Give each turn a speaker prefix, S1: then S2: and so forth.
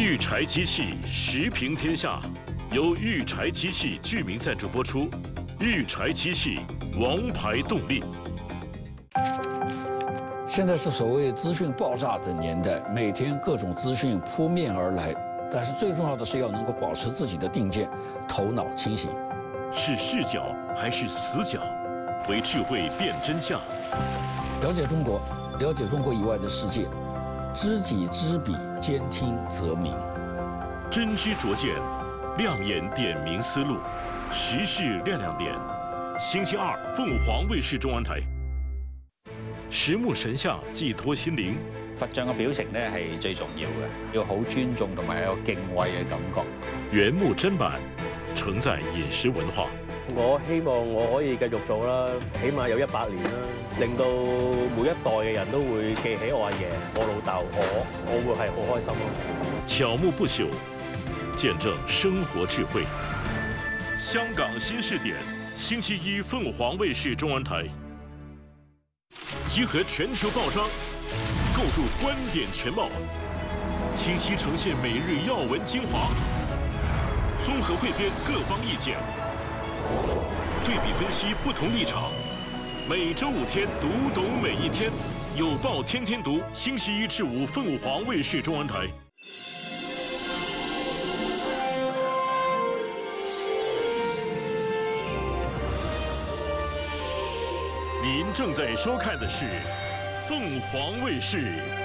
S1: 育柴机器时评天下，由育柴机器居民赞助播出。育柴机器，王牌动力。
S2: 现在是所谓资讯爆炸的年代，每天各种资讯扑面而来，但是最重要的是要能够保持自己的定见，头脑清醒。
S1: 是视角还是死角？为智慧辨真相。
S2: 了解中国，了解中国以外的世界，知己知彼，兼听则明。
S1: 真知灼见，亮眼点明思路，时事亮亮点。星期二，凤凰卫視中文台。實木神像寄託心靈。
S3: 佛像嘅表情咧係最重要嘅，要好尊重同埋有敬畏嘅感覺。
S1: 原木砧板，承載飲食文化。
S4: 我希望我可以繼續做啦，起碼有100年啦，令到每一代嘅人都會記起我阿爺、我老豆、我會係好開心咯。
S1: 巧木不朽，見證生活智慧。香港新視點，星期一鳳凰衛視中文台。集合全球報章，構築觀點全貌，清晰呈現每日要聞精華，綜合彙編各方意見，對比分析不同立場。每周5天，讀懂每一天。有報天天讀，星期一至五鳳凰衛視中文台。您正在收看的是凤凰卫视